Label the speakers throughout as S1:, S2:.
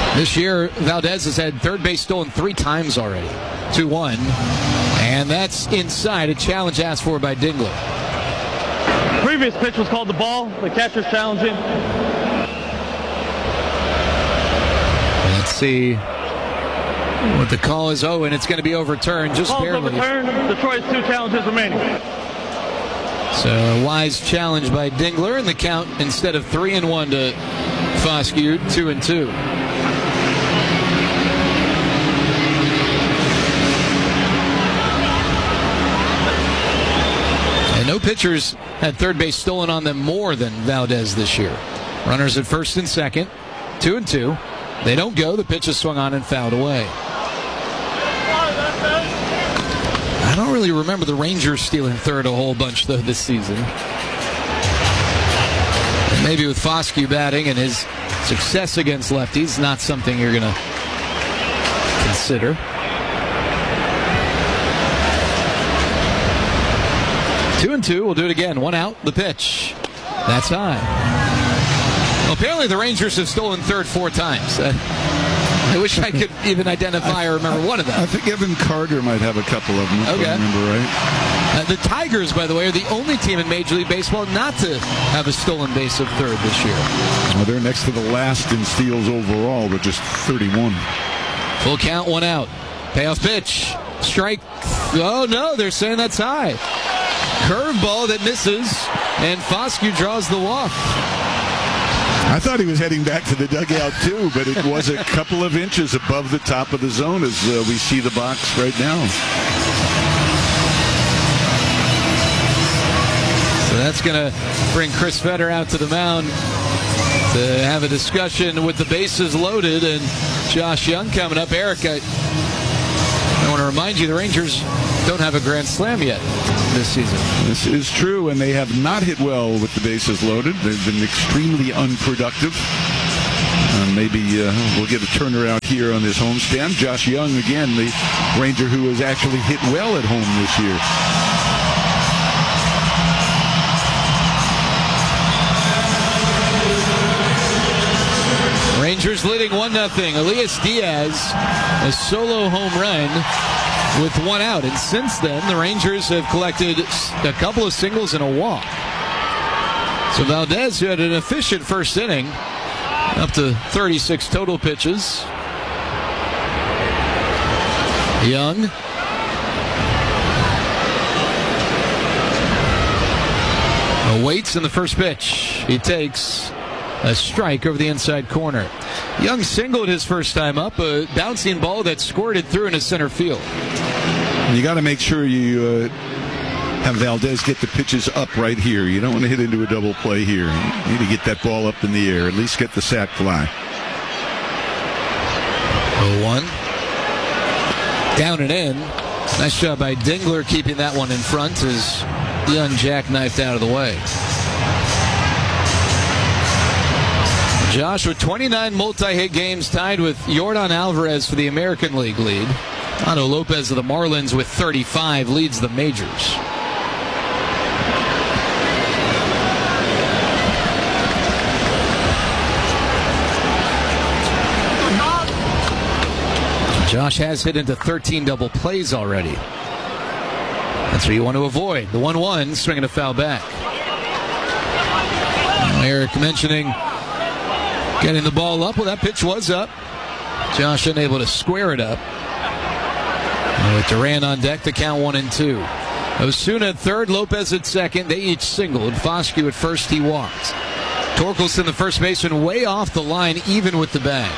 S1: This year, Valdez has had third base stolen 3 times already. 2-1. And that's inside. A challenge asked for by Dingler.
S2: Previous pitch was called the ball. The catcher's challenging.
S1: Let's see what the call is. Oh, and it's going to be overturned just
S2: Call's
S1: barely.
S2: overturned. Detroit's 2 challenges remaining.
S1: So a wise challenge by Dingler, and the count instead of 3-1 to Foscue, 2-2. And no pitchers had third base stolen on them more than Valdez this year. Runners at first and second, 2-2. They don't go. The pitch is swung on and fouled away. I don't really remember the Rangers stealing third a whole bunch, though, this season. And maybe with Foscue batting and his success against lefties, not something you're going to consider. Two and two. We'll do it again. 1 out. The pitch. That's high. Well, apparently the Rangers have stolen third 4 times. I wish I could even identify or remember one of them.
S3: I think Evan Carter might have a couple of them, if I remember right.
S1: The Tigers, by the way, are the only team in Major League Baseball not to have a stolen base of third this year.
S3: Well, they're next to the last in steals overall with just 31.
S1: Full count, 1 out. Payoff pitch. Strike. Oh, no, they're saying that's high. Curveball that misses, and Foscue draws the walk.
S3: I thought he was heading back to the dugout, too, but it was a couple of inches above the top of the zone as we see the box right now.
S1: So that's going to bring Chris Fetter out to the mound to have a discussion with the bases loaded, and Josh Young coming up. Eric, I want to remind you the Rangers don't have a grand slam yet this season.
S3: This is true, and they have not hit well with the bases loaded. They've been extremely unproductive. Maybe we'll get a turnaround here on this homestand. Josh Young, again, the Ranger who has actually hit well at home this year.
S1: Rangers leading 1-0. Elias Diaz, a solo home run with 1 out. And since then, the Rangers have collected a couple of singles and a walk. So Valdez, who had an efficient first inning, up to 36 total pitches. Young. Waits in the first pitch. He takes a strike over the inside corner. Young singled his first time up, a bouncing ball that squirted through into center field.
S3: You got to make sure you have Valdez get the pitches up right here. You don't want to hit into a double play here. You need to get that ball up in the air, at least get the sac fly.
S1: 0-1. Down and in. Nice job by Dingler keeping that one in front as Young jackknifed out of the way. Josh with 29 multi-hit games, tied with Yordan Alvarez for the American League lead. Otto Lopez of the Marlins with 35 leads the majors. Josh has hit into 13 double plays already. That's what you want to avoid. The 1-1, swinging a foul back. Eric mentioning getting the ball up. Well, that pitch was up. Josh unable to square it up. And with Duran on deck, the count 1-2. Osuna at third, Lopez at second. They each singled. Foscue at first, he walked. Torkelson, the first baseman, way off the line, even with the bag.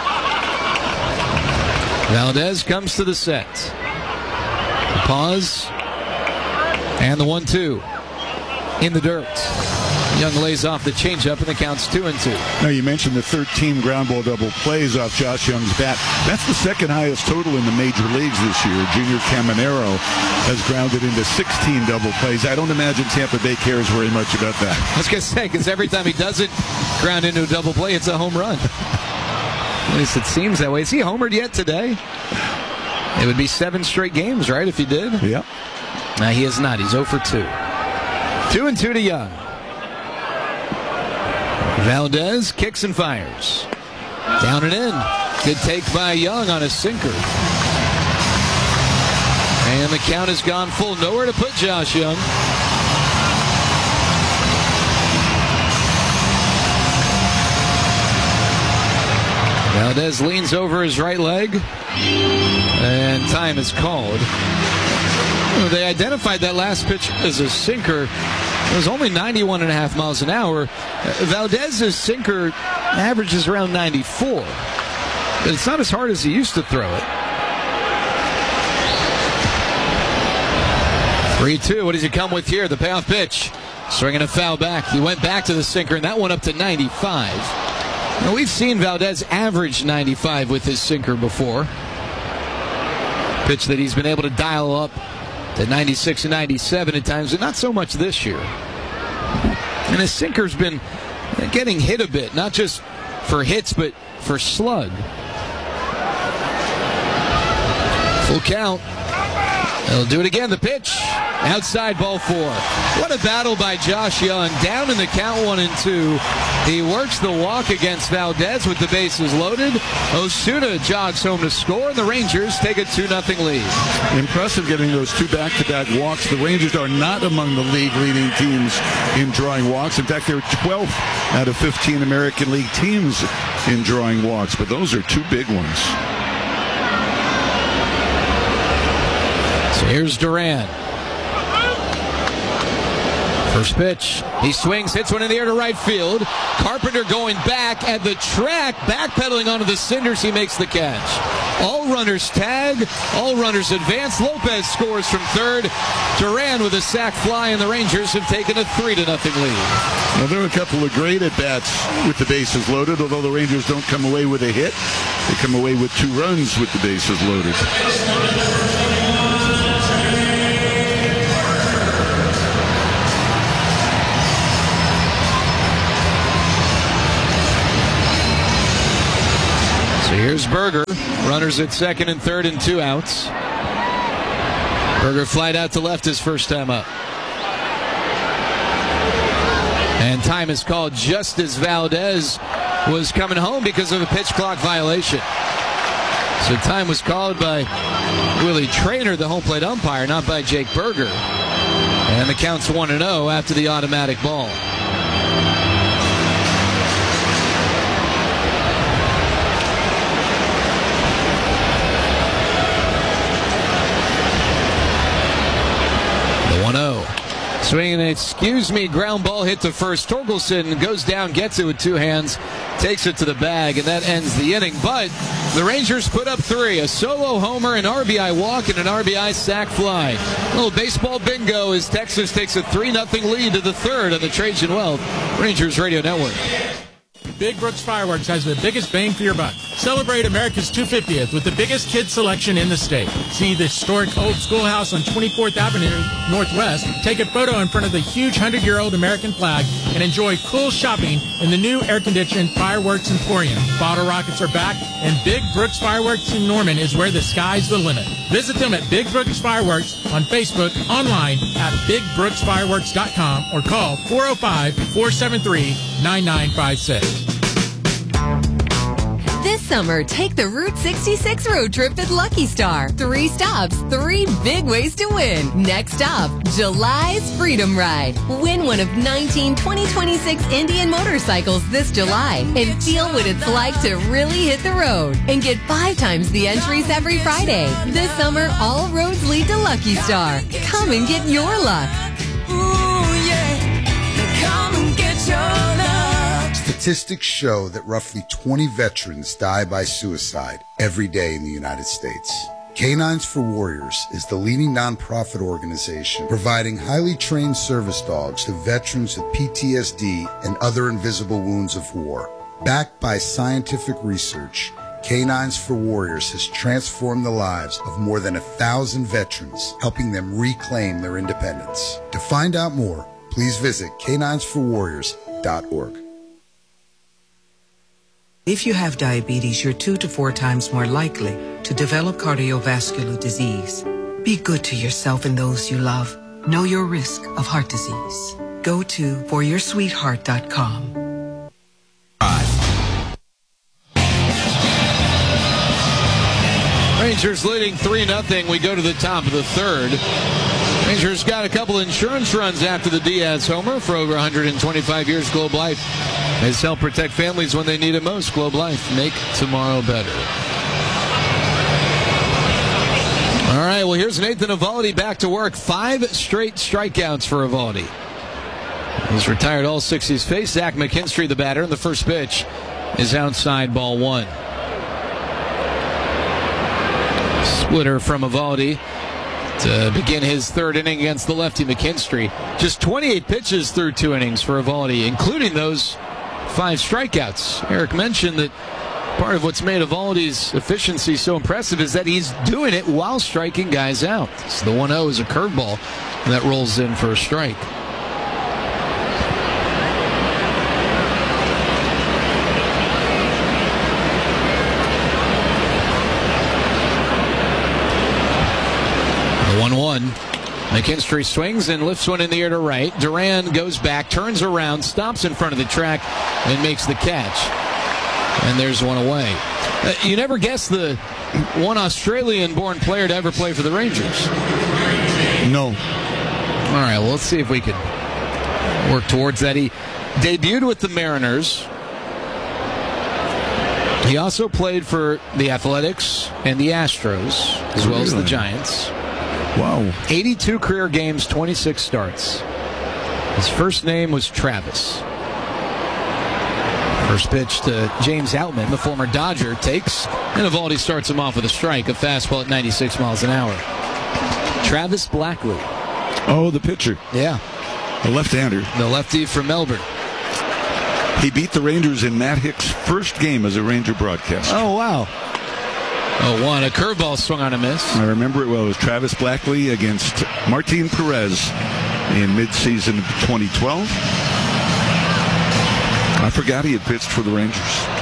S1: Valdez comes to the set. The pause. And the 1-2. In the dirt. Young lays off the changeup, and the count's 2-2.
S3: Now, you mentioned the 13 ground ball double plays off Josh Young's bat. That's the second highest total in the major leagues this year. Junior Caminero has grounded into 16 double plays. I don't imagine Tampa Bay cares very much about that.
S1: I was going to say, because every time he doesn't ground into a double play, it's a home run. At least it seems that way. Is he homered yet today? It would be 7 straight games, right, if he did?
S3: Yeah.
S1: He is not. He's 0 for 2. 2-2 to Young. Valdez kicks and fires. Down and in. Good take by Young on a sinker. And the count has gone full. Nowhere to put Josh Young. Valdez leans over his right leg. And time is called. They identified that last pitch as a sinker. It was only 91.5 miles an hour. Valdez's sinker averages around 94. But it's not as hard as he used to throw it. 3-2. What does he come with here? The payoff pitch. Swinging a foul back. He went back to the sinker, and that went up to 95. Now, we've seen Valdez average 95 with his sinker before. Pitch that he's been able to dial up to 96 and 97 at times, but not so much this year. And his sinker's been getting hit a bit, not just for hits, but for slug. Full count. They'll do it again. The pitch. Outside, ball 4. What a battle by Josh Young. Down in the count 1-2. He works the walk against Valdez with the bases loaded. Osuna jogs home to score, and the Rangers take a 2-0 lead.
S3: Impressive getting those 2 back-to-back walks. The Rangers are not among the league-leading teams in drawing walks. In fact, they're 12th out of 15 American League teams in drawing walks, but those are 2 big ones.
S1: So here's Duran. First pitch. He swings, hits one in the air to right field. Carpenter going back at the track, backpedaling onto the cinders. He makes the catch. All runners tag. All runners advance. Lopez scores from third. Duran with a sac fly, and the Rangers have taken a 3-0 lead.
S3: Well, there are a couple of great at-bats with the bases loaded, although the Rangers don't come away with a hit. They come away with 2 runs with the bases loaded.
S1: Here's Berger. Runners at second and third and 2 outs. Berger flied out to left his first time up. And time is called just as Valdez was coming home because of a pitch clock violation. So time was called by Willie Traynor, the home plate umpire, not by Jake Berger. And the count's 1-0 after the automatic ball. Swinging an excuse me ground ball hit to first. Torkelson goes down, gets it with 2 hands, takes it to the bag, and that ends the inning. But the Rangers put up 3, a solo homer, an RBI walk, and an RBI sac fly. A little baseball bingo as Texas takes a 3-0 lead to the third on the Trajan Wealth Rangers Radio Network.
S4: Big Brooks Fireworks has the biggest bang for your buck. Celebrate America's 250th with the biggest kids selection in the state. See the historic old schoolhouse on 24th Avenue Northwest. Take a photo in front of the huge 100-year-old American flag and enjoy cool shopping in the new air-conditioned Fireworks Emporium. Bottle rockets are back, and Big Brooks Fireworks in Norman is where the sky's the limit. Visit them at Big Brooks Fireworks on Facebook, online at BigBrooksFireworks.com, or call 405-473-9956.
S5: This summer, take the Route 66 road trip at Lucky Star. 3 stops, 3 big ways to win. Next stop, July's Freedom Ride. Win one of 19 2026 Indian motorcycles this July and feel what it's like to really hit the road. And get 5 times the entries every Friday. This summer, all roads lead to Lucky Star. Come and get your luck.
S6: Ooh, yeah. Come and get your luck.
S7: Statistics show that roughly 20 veterans die by suicide every day in the United States. Canines for Warriors is the leading nonprofit organization providing highly trained service dogs to veterans with PTSD and other invisible wounds of war. Backed by scientific research, Canines for Warriors has transformed the lives of more than 1,000 veterans, helping them reclaim their independence. To find out more, please visit caninesforwarriors.org.
S8: If you have diabetes, you're 2 to 4 times more likely to develop cardiovascular disease. Be good to yourself and those you love. Know your risk of heart disease. Go to foryoursweetheart.com.
S1: Rangers leading 3-0. We go to the top of the third. Rangers got a couple insurance runs after the Diaz homer. For over 125 years, Globe Life has helped protect families when they need it most. Globe Life, make tomorrow better. All right, well, here's Nathan Eovaldi back to work. 5 straight strikeouts for Eovaldi. He's retired all 6 he's faced. Zach McKinstry, the batter, and the first pitch is outside, ball 1. Splitter from Eovaldi to begin his third inning against the lefty McKinstry. Just 28 pitches through 2 innings for Eovaldi, including those 5 strikeouts. Eric mentioned that part of what's made Eovaldi's efficiency so impressive is that he's doing it while striking guys out. So the 1-0 is a curveball that rolls in for a strike. The 1-1. McKinstry swings and lifts one in the air to right. Duran goes back, turns around, stops in front of the track, and makes the catch. And there's one away. You never guess the one Australian-born player to ever play for the Rangers.
S3: No.
S1: All right, well, let's see if we can work towards that. He debuted with the Mariners. He also played for the Athletics and the Astros, as well as the Giants.
S3: Wow.
S1: 82 career games, 26 starts. His first name was Travis. First pitch to James Outman, the former Dodger, takes, and Eovaldi starts him off with a strike, a fastball at 96 miles an hour. Travis Blackley.
S3: Oh, the pitcher.
S1: Yeah.
S3: The left-hander.
S1: The lefty from Melbourne.
S3: He beat the Rangers in Matt Hicks' first game as a Ranger broadcaster.
S1: Oh, wow. 0-1. A curveball swung on a miss.
S3: I remember it well. It was Travis Blackley against Martin Perez in mid-season of 2012. I forgot he had pitched for the Rangers.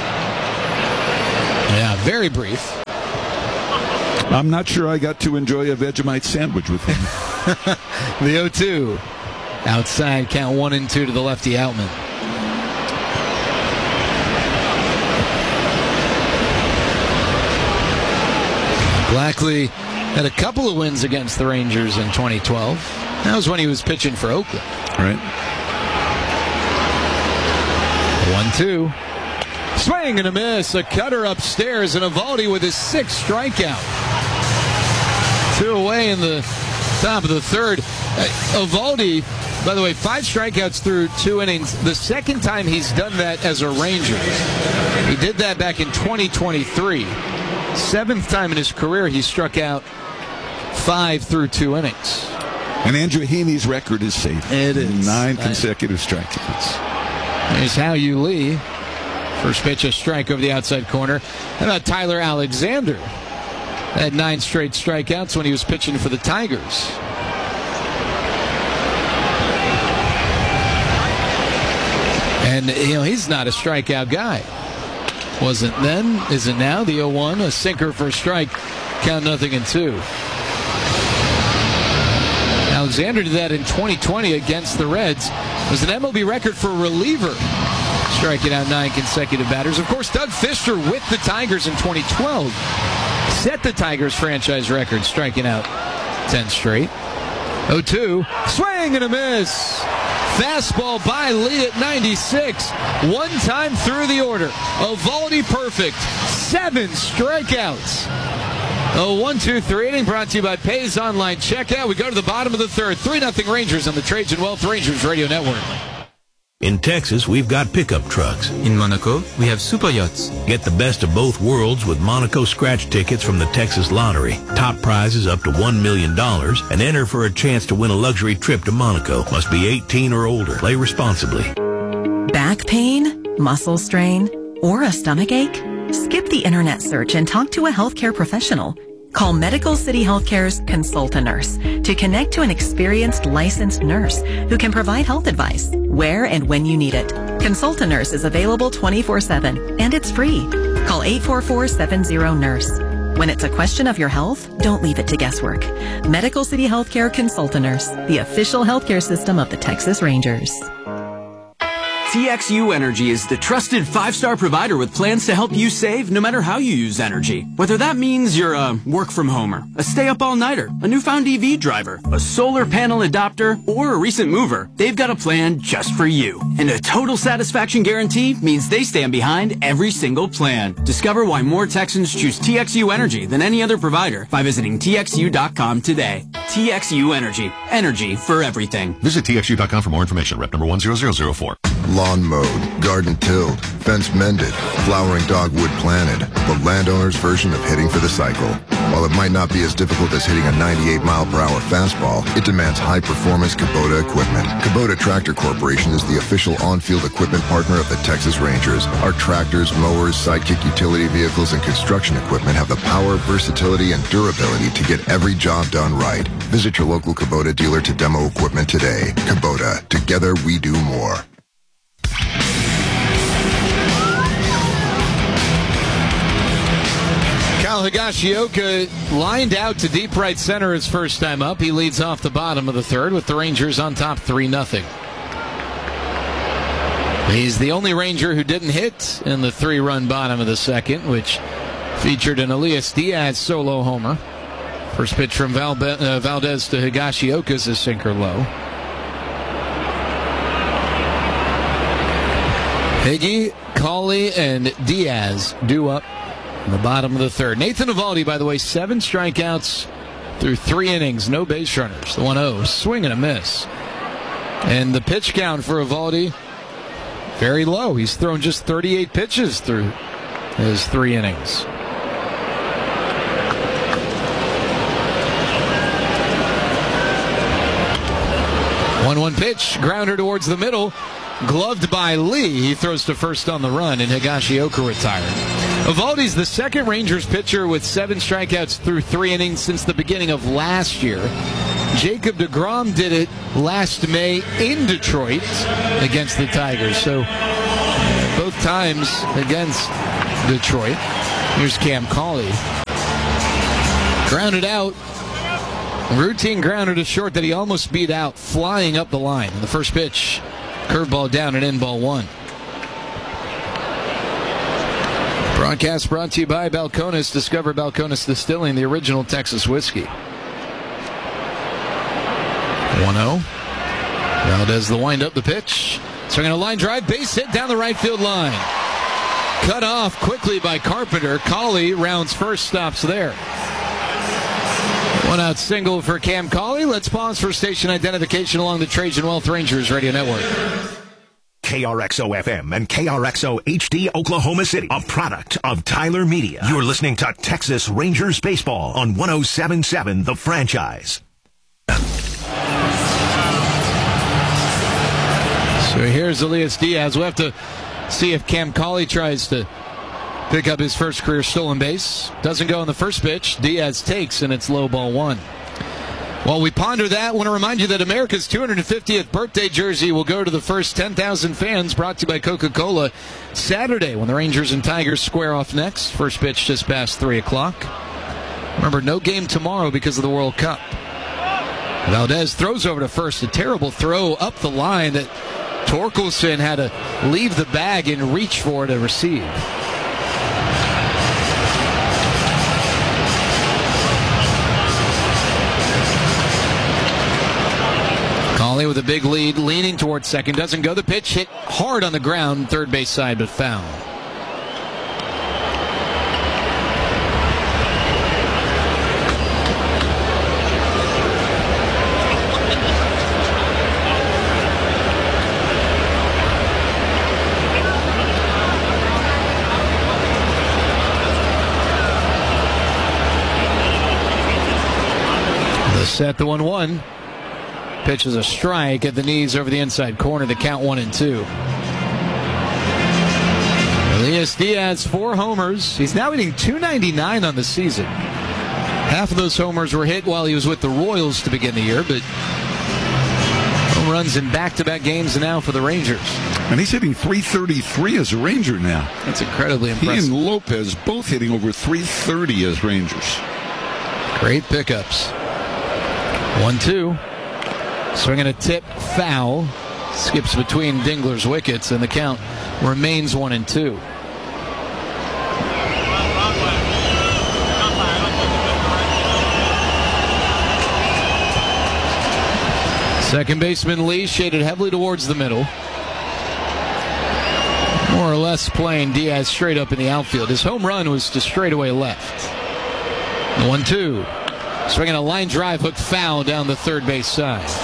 S1: Yeah, very brief.
S3: I'm not sure I got to enjoy a Vegemite sandwich with him.
S1: The 0-2. Outside, count 1-2 to the lefty Outman. Blackley had a couple of wins against the Rangers in 2012. That was when he was pitching for Oakland.
S3: Right.
S1: 1-2. Swing and a miss. A cutter upstairs, and Eovaldi with his 6th strikeout. 2 away in the top of the third. Eovaldi, by the way, 5 strikeouts through 2 innings. The second time he's done that as a Ranger. He did that back in 2023. 7th time in his career he struck out 5 through 2 innings.
S3: And Andrew Heaney's record is safe.
S1: It is.
S3: 9 consecutive strikeouts.
S1: There's Hao-Yu Lee. First pitch, a strike over the outside corner. How about Tyler Alexander? Had 9 straight strikeouts when he was pitching for the Tigers. And, he's not a strikeout guy. Wasn't then, isn't now. The 0-1, a sinker for a strike. Count 0-2. Alexander did that in 2020 against the Reds. It was an MLB record for a reliever, striking out 9 consecutive batters. Of course, Doug Fister with the Tigers in 2012 set the Tigers franchise record, striking out 10 straight. 0-2, swing and a miss. Fastball by Lee at 96. 1 time through the order. Eovaldi perfect. 7 strikeouts. A 1-2-3 inning brought to you by Pays Online Checkout. We go to the bottom of the third. 3-0 Rangers on the Trajan Wealth Rangers Radio Network.
S9: In Texas, we've got pickup trucks.
S10: In Monaco, we have super yachts.
S9: Get the best of both worlds with Monaco scratch tickets from the Texas Lottery. Top prizes up to $1 million and enter for a chance to win a luxury trip to Monaco. Must be 18 or older. Play responsibly.
S11: Back pain, muscle strain, or a stomach ache? Skip the internet search and talk to a healthcare professional. Call Medical City Healthcare's Consult-A-Nurse to connect to an experienced licensed nurse who can provide health advice where and when you need it. Consult-A-Nurse is available 24/7 and it's free. Call 844-70-NURSE. When it's a question of your health, don't leave it to guesswork. Medical City Healthcare Consult-A-Nurse, the official healthcare system of the Texas Rangers.
S12: TXU Energy is the trusted 5-star provider with plans to help you save no matter how you use energy. Whether that means you're a work-from-homer, a stay-up-all-nighter, a newfound EV driver, a solar panel adopter, or a recent mover, they've got a plan just for you. And a total satisfaction guarantee means they stand behind every single plan. Discover why more Texans choose TXU Energy than any other provider by visiting TXU.com today. TXU Energy. Energy for everything.
S13: Visit TXU.com for more information. Rep number 10004.
S14: Lawn mowed, garden tilled, fence mended, flowering dogwood planted. The landowner's version of hitting for the cycle. While it might not be as difficult as hitting a 98-mile-per-hour fastball, it demands high-performance Kubota equipment. Kubota Tractor Corporation is the official on-field equipment partner of the Texas Rangers. Our tractors, mowers, sidekick utility vehicles, and construction equipment have the power, versatility, and durability to get every job done right. Visit your local Kubota dealer to demo equipment today. Kubota. Together we do more.
S1: Kyle Higashioka lined out to deep right center his first time up. He leads off the bottom of the third with the Rangers on top 3-0. He's the only Ranger who didn't hit in the 3-run bottom of the second, which featured an Elias Diaz solo homer. First pitch from Valdez to Higashioka is a sinker low. Higgy, Cawley, and Diaz due up in the bottom of the third. Nathan Eovaldi, by the way, 7 strikeouts through 3 innings, no base runners. The 1-0, swing and a miss. And the pitch count for Eovaldi, very low. He's thrown just 38 pitches through his 3 innings. One pitch, grounder towards the middle, gloved by Lee. He throws to first on the run, and Higashioka retired. Eovaldi's the second Rangers pitcher with 7 strikeouts through 3 innings since the beginning of last year. Jacob deGrom did it last May in Detroit against the Tigers. So both times against Detroit. Here's Cam Cawley. Grounded out. Routine grounder to short that he almost beat out, flying up the line. In the first pitch, curveball down and in, ball 1. Broadcast brought to you by Balcones. Discover Balcones Distilling, the original Texas whiskey. 1-0. Valdez the wind up the pitch. Swinging a line drive, base hit down the right field line. Cut off quickly by Carpenter. Cawley rounds first, stops there. 1-out single for Cam Cawley. Let's pause for station identification along the Trajan Wealth Rangers Radio Network.
S15: KRXO-FM and KRXO HD Oklahoma City, a product of Tyler Media. You're listening to Texas Rangers Baseball on 107.7 The Franchise.
S1: So here's Elias Diaz. We'll have to see if Cam Cawley tries to pick up his first career stolen base. Doesn't go on the first pitch. Diaz takes, and it's low, ball 1. While we ponder that, I want to remind you that America's 250th birthday jersey will go to the first 10,000 fans, brought to you by Coca-Cola, Saturday when the Rangers and Tigers square off next. First pitch just past 3 o'clock. Remember, no game tomorrow because of the World Cup. Valdez throws over to first. A terrible throw up the line that Torkelson had to leave the bag and reach for to receive. Cawley with a big lead, leaning towards second. Doesn't go. The pitch hit hard on the ground, third base side, but foul. The set, the 1-1. Pitch is a strike at the knees over the inside corner. The count 1-2. Elias Diaz, 4 homers. He's now hitting .299 on the season. Half of those homers were hit while he was with the Royals to begin the year, but home runs in back-to-back games now for the Rangers.
S3: And he's hitting .333 as a Ranger now.
S1: That's incredibly impressive.
S3: He and Lopez both hitting over .330 as Rangers.
S1: Great pickups. 1-2. Swinging a tip, foul. skips between Dingler's wickets, and the count remains 1-2. Second baseman Lee shaded heavily towards the middle. More or less playing Diaz straight up in the outfield. His home run was to straightaway left. The 1-2. Swinging a line drive hook foul down the third base side.